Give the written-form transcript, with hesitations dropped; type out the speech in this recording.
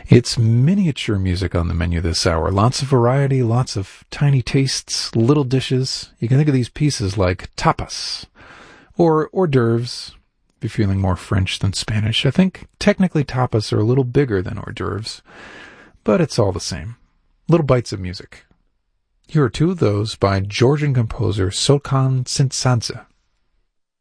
It's miniature music on the menu this hour. Lots of variety, lots of tiny tastes, little dishes. You can think of these pieces like tapas or hors d'oeuvres, if you're feeling more French than Spanish. I think technically tapas are a little bigger than hors d'oeuvres, but it's all the same. Little bites of music. Here are two of those by Georgian composer Sokan Tsintsadze.